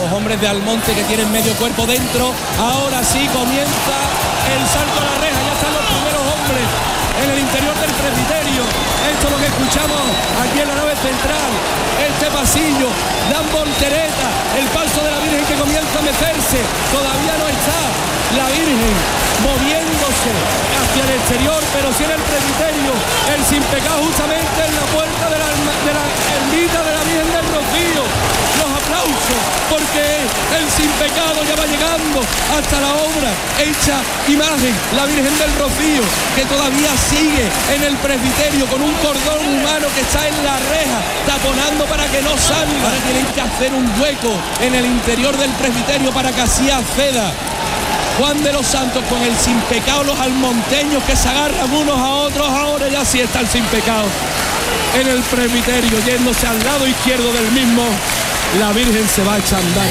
los hombres de Almonte que tienen medio cuerpo dentro. Ahora sí comienza el salto a la reja, ya están los primeros hombres en el interior del presbiterio. Esto es lo que escuchamos aquí en la nave central, este pasillo, dan voltereta, el paso de la Virgen que comienza a mecerse, todavía no está la Virgen moviéndose hacia el exterior, pero sí en el presbiterio, el sin pecado justamente en la puerta de la ermita de la Virgen del Rocío. Los aplausos, porque el sin pecado ya va llegando hasta la obra hecha imagen, la Virgen del Rocío, que todavía sigue en el presbiterio con un cordón humano que está en la reja, taponando para que no salga. Ahora tienen que hacer un hueco en el interior del presbiterio para que así acceda Juan de los Santos con el sin pecado, los almonteños que se agarran unos a otros. Ahora ya sí está el sin pecado en el presbiterio, yéndose al lado izquierdo del mismo. La Virgen se va a echar a andar.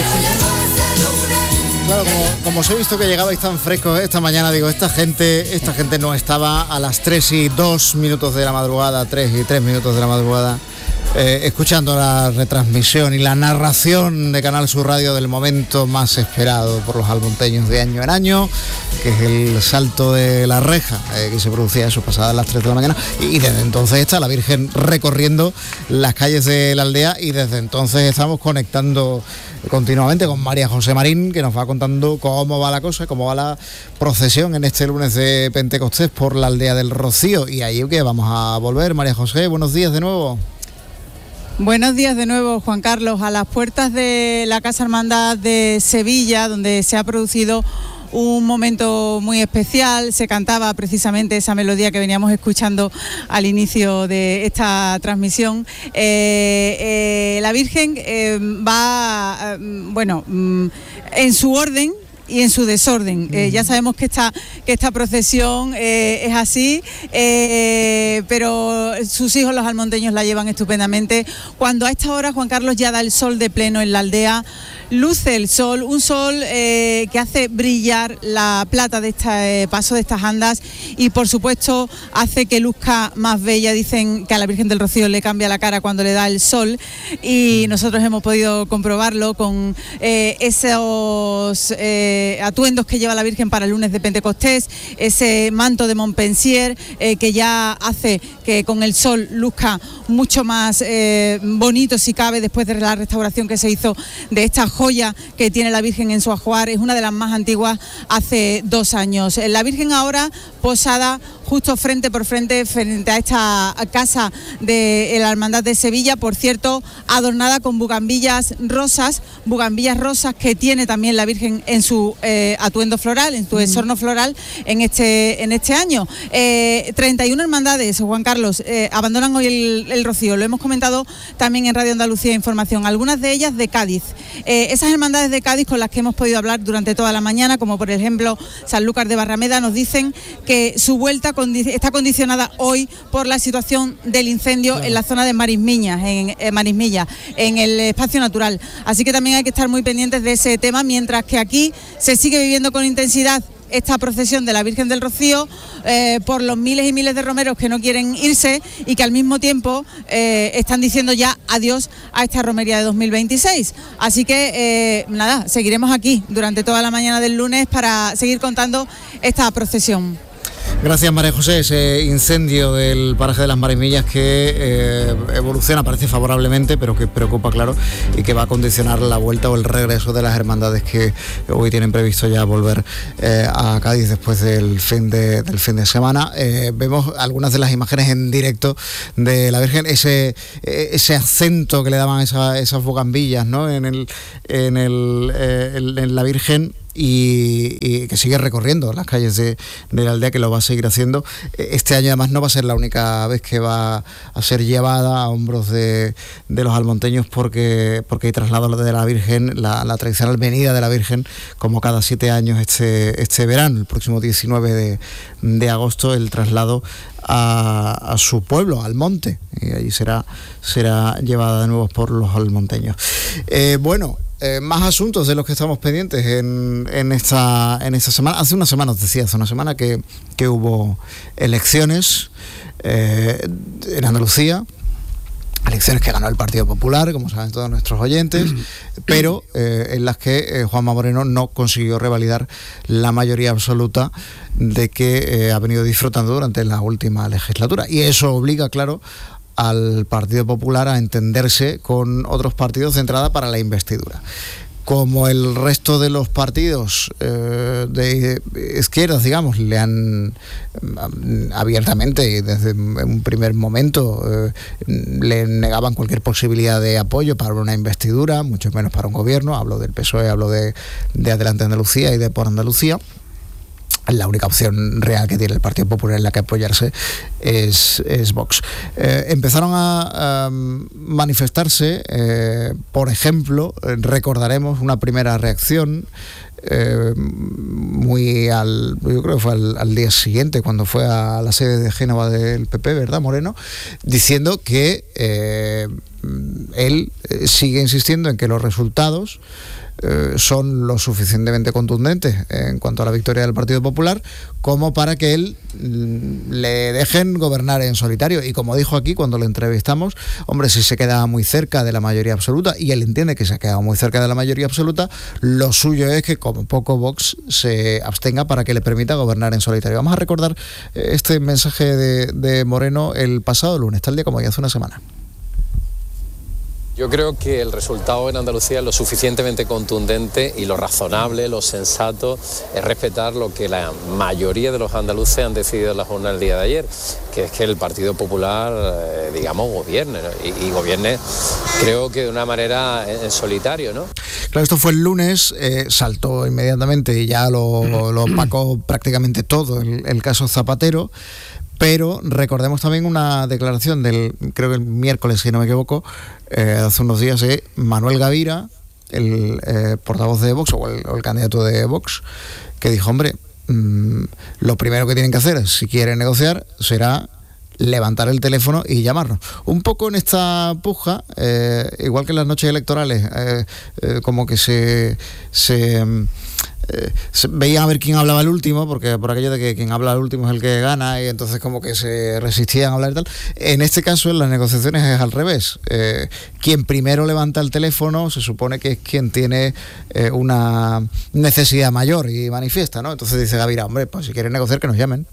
Claro, como os he visto que llegabais tan frescos esta mañana, digo, esta gente no estaba a las 3:02 de la madrugada, 3:03 de la madrugada, escuchando la retransmisión y la narración de Canal Sur Radio del momento más esperado por los almonteños de año en año, que es el salto de la reja, que se producía eso pasadas las 3 de la mañana, y desde entonces está la Virgen recorriendo las calles de la aldea, y desde entonces estamos conectando continuamente con María José Marín, que nos va contando cómo va la cosa, cómo va la procesión en este lunes de Pentecostés por la aldea del Rocío, y ahí que vamos a volver. María José, buenos días de nuevo. Buenos días de nuevo, Juan Carlos, a las puertas de la Casa Hermandad de Sevilla, donde se ha producido un momento muy especial. Se cantaba precisamente esa melodía que veníamos escuchando al inicio de esta transmisión. La Virgen va, en su orden y en su desorden. Ya sabemos que esta procesión es así, pero sus hijos los almonteños la llevan estupendamente. Cuando a esta hora, Juan Carlos, ya da el sol de pleno en la aldea, luce el sol, un sol que hace brillar la plata de este paso de estas andas, y por supuesto hace que luzca más bella. Dicen que a la Virgen del Rocío le cambia la cara cuando le da el sol, y nosotros hemos podido comprobarlo con esos atuendos que lleva la Virgen para el lunes de Pentecostés, ese manto de Montpensier que ya hace que con el sol luzca mucho más bonito, si cabe, después de la restauración que se hizo de esta joya que tiene la Virgen en su ajuar. Es una de las más antiguas, hace 2 años. La Virgen ahora posada justo frente a esta casa de la Hermandad de Sevilla, por cierto, adornada con bugambillas rosas que tiene también la Virgen en su atuendo floral, en su exorno floral en este año. 31 hermandades, Juan Carlos, abandonan hoy el Rocío. Lo hemos comentado también en Radio Andalucía Información, algunas de ellas de Cádiz. Esas hermandades de Cádiz con las que hemos podido hablar durante toda la mañana, como por ejemplo Sanlúcar de Barrameda, nos dicen que su vuelta está condicionada hoy por la situación del incendio en la zona de Marismilla, en el espacio natural. Así que también hay que estar muy pendientes de ese tema, mientras que aquí se sigue viviendo con intensidad esta procesión de la Virgen del Rocío por los miles y miles de romeros que no quieren irse y que al mismo tiempo están diciendo ya adiós a esta romería de 2026. Así que seguiremos aquí durante toda la mañana del lunes para seguir contando esta procesión. Gracias, María José. Ese incendio del paraje de las Marismillas que evoluciona, parece favorablemente, pero que preocupa, claro, y que va a condicionar la vuelta o el regreso de las hermandades que hoy tienen previsto ya volver a Cádiz después del fin de semana. Vemos algunas de las imágenes en directo de la Virgen, ese acento que le daban esas bugambillas, ¿no?, en la Virgen. Y que sigue recorriendo las calles de la aldea, que lo va a seguir haciendo. Este año además no va a ser la única vez que va a ser llevada a hombros de los almonteños, porque hay traslado de la Virgen, la tradicional venida de la Virgen, como cada 7 años este verano, el próximo 19 de agosto, el traslado a su pueblo, al monte, y allí será llevada de nuevo por los almonteños. Más asuntos de los que estamos pendientes en esta semana. Hace una semana que hubo elecciones en Andalucía, elecciones que ganó el Partido Popular, como saben todos nuestros oyentes, pero en las que Juanma Moreno no consiguió revalidar la mayoría absoluta de que ha venido disfrutando durante la última legislatura. Y eso obliga, claro, al Partido Popular a entenderse con otros partidos de entrada para la investidura. Como el resto de los partidos de izquierdas, digamos, le han abiertamente y desde un primer momento le negaban cualquier posibilidad de apoyo para una investidura, mucho menos para un gobierno. Hablo del PSOE, hablo de Adelante Andalucía y de Por Andalucía. La única opción real que tiene el Partido Popular en la que apoyarse es Vox. Empezaron a manifestarse, por ejemplo, recordaremos una primera reacción yo creo que fue al día siguiente, cuando fue a la sede de Génova del PP, ¿verdad, Moreno? Diciendo que él sigue insistiendo en que los resultados son lo suficientemente contundentes en cuanto a la victoria del Partido Popular como para que él le dejen gobernar en solitario. Y como dijo aquí cuando lo entrevistamos, hombre, si se quedaba muy cerca de la mayoría absoluta, y él entiende que se ha quedado muy cerca de la mayoría absoluta, lo suyo es que como poco Vox se abstenga para que le permita gobernar en solitario. Vamos a recordar este mensaje de Moreno el pasado lunes, tal día como hoy, hace una semana. Yo creo que el resultado en Andalucía es lo suficientemente contundente, y lo razonable, lo sensato, es respetar lo que la mayoría de los andaluces han decidido en la jornada del día de ayer, que es que el Partido Popular, gobierne, ¿no? y gobierne, creo que de una manera en solitario, ¿no? Claro, esto fue el lunes, saltó inmediatamente y ya lo opacó prácticamente todo el caso Zapatero. Pero recordemos también una declaración creo que el miércoles, si no me equivoco, hace unos días, de Manuel Gavira, el portavoz de Vox o el candidato de Vox, que dijo, hombre, lo primero que tienen que hacer, si quieren negociar, será levantar el teléfono y llamarnos. Un poco en esta puja, igual que en las noches electorales, como que se veían a ver quién hablaba el último, porque por aquello de que quien habla el último es el que gana, y entonces como que se resistían a hablar y tal. En este caso, en las negociaciones es al revés. Quien primero levanta el teléfono se supone que es quien tiene una necesidad mayor y manifiesta, ¿no? Entonces dice Gavira, hombre, pues si quieren negociar, que nos llamen.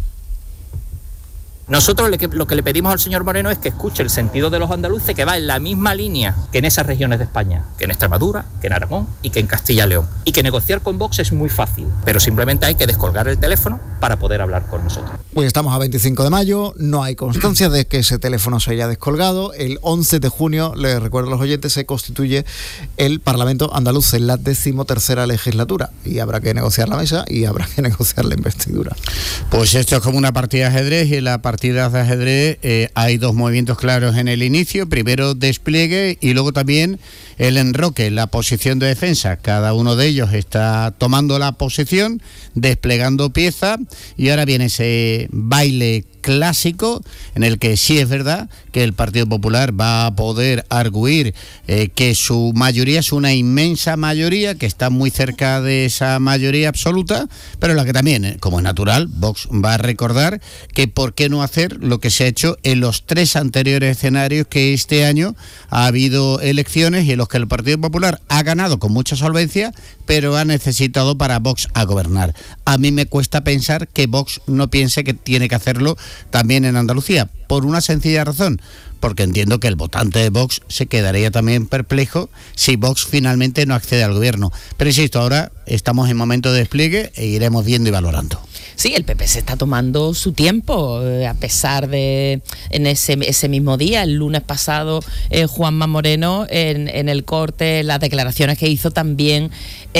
Nosotros lo que le pedimos al señor Moreno es que escuche el sentido de los andaluces, que va en la misma línea que en esas regiones de España, que en Extremadura, que en Aragón y que en Castilla y León. Y que negociar con Vox es muy fácil, pero simplemente hay que descolgar el teléfono para poder hablar con nosotros. Pues estamos a 25 de mayo, no hay constancia de que ese teléfono se haya descolgado. El 11 de junio, les recuerdo a los oyentes, se constituye el Parlamento andaluz en la 13ª legislatura, y habrá que negociar la mesa y habrá que negociar la investidura. Pues esto es como una partida de ajedrez, y en la partida de ajedrez hay dos movimientos claros en el inicio: primero despliegue y luego también el enroque, la posición de defensa. Cada uno de ellos está tomando la posición, desplegando pieza, y ahora viene ese baile clásico en el que sí es verdad que el Partido Popular va a poder arguir que su mayoría es una inmensa mayoría, que está muy cerca de esa mayoría absoluta, pero en la que también, como es natural, Vox va a recordar que por qué no hacer lo que se ha hecho en los 3 anteriores escenarios que este año ha habido elecciones y en los que el Partido Popular ha ganado con mucha solvencia, pero ha necesitado para Vox a gobernar. A mí me cuesta pensar que Vox no piense que tiene que hacerlo también en Andalucía, por una sencilla razón, porque entiendo que el votante de Vox se quedaría también perplejo si Vox finalmente no accede al gobierno. Pero insisto, ahora estamos en momento de despliegue e iremos viendo y valorando. Sí, el PP se está tomando su tiempo, a pesar de, en ese mismo día, el lunes pasado, Juanma Moreno, en el corte, las declaraciones que hizo, también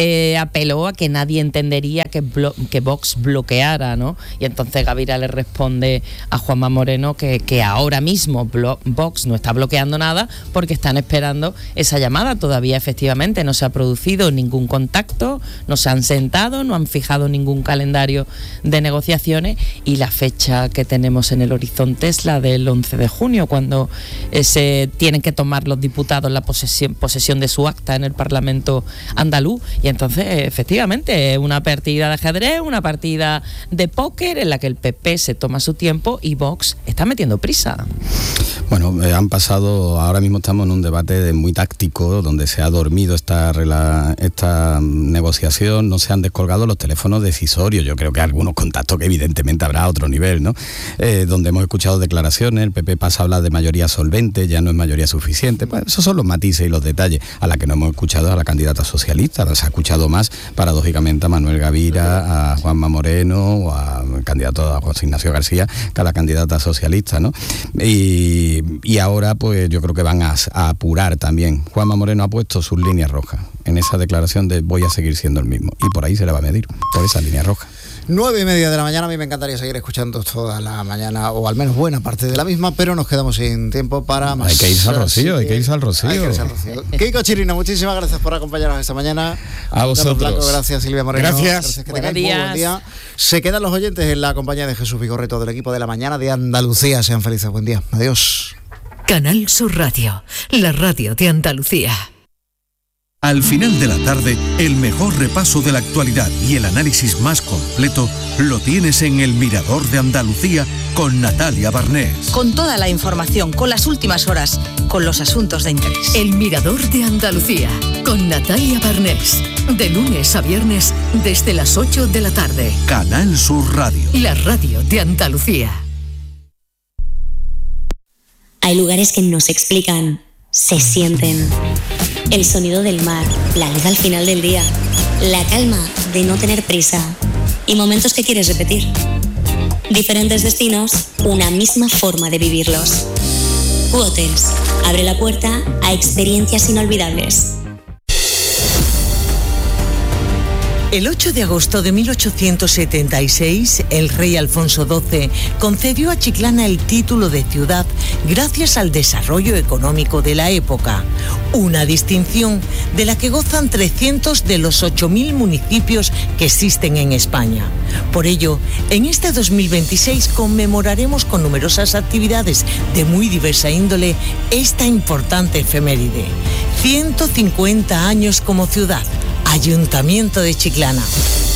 apeló a que nadie entendería que Vox bloqueara, ¿no? Y entonces Gavira le responde a Juanma Moreno que ahora mismo Vox no está bloqueando nada porque están esperando esa llamada. Todavía efectivamente no se ha producido ningún contacto, no se han sentado, no han fijado ningún calendario de negociaciones, y la fecha que tenemos en el horizonte es la del 11 de junio, cuando se tienen que tomar los diputados la posesión de su acta en el Parlamento andaluz. Y entonces efectivamente una partida de ajedrez, una partida de póker en la que el PP se toma su tiempo y Vox está metiendo prisa. Bueno, Bueno, ahora mismo estamos en un debate muy táctico, donde se ha dormido esta negociación, no se han descolgado los teléfonos decisorios. Yo creo que algunos contactos que evidentemente habrá a otro nivel, ¿no? Donde hemos escuchado declaraciones, el PP pasa a hablar de mayoría solvente, ya no es mayoría suficiente. Pues esos son los matices y los detalles. A la que no hemos escuchado a la candidata socialista, se ha escuchado más, paradójicamente, a Manuel Gavira, a Juanma Moreno o al candidato a José Ignacio García, que a la candidata socialista, ¿no? Y ahora pues yo creo que van a apurar también. Juanma Moreno ha puesto sus líneas rojas en esa declaración de voy a seguir siendo el mismo, y por ahí se le va a medir, por esa línea roja. 9:30 de la mañana, a mí me encantaría seguir escuchando toda la mañana, o al menos buena parte de la misma, pero nos quedamos sin tiempo para más. Hay que irse al Rocío, Kiko Chirino, muchísimas gracias por acompañarnos esta mañana. A vosotros. Blanco, gracias Silvia Moreno. Gracias. Que tengáis muy buen día. Se quedan los oyentes en la compañía de Jesús Vigorre, todo el equipo de La Mañana de Andalucía. Sean felices, buen día. Adiós. Canal Sur Radio, la radio de Andalucía. Al final de la tarde, el mejor repaso de la actualidad y el análisis más completo lo tienes en El Mirador de Andalucía con Natalia Barnés. Con toda la información, con las últimas horas, con los asuntos de interés. El Mirador de Andalucía con Natalia Barnés. De lunes a viernes desde las 8 de la tarde. Canal Sur Radio. La radio de Andalucía. Hay lugares que no se explican, se sienten. El sonido del mar, la luz al final del día, la calma de no tener prisa y momentos que quieres repetir. Diferentes destinos, una misma forma de vivirlos. Hotels abre la puerta a experiencias inolvidables. El 8 de agosto de 1876, el rey Alfonso XII concedió a Chiclana el título de ciudad gracias al desarrollo económico de la época, una distinción de la que gozan 300 de los 8.000 municipios que existen en España. Por ello, en este 2026 conmemoraremos con numerosas actividades de muy diversa índole esta importante efeméride. 150 años como ciudad. Ayuntamiento de Chiclana.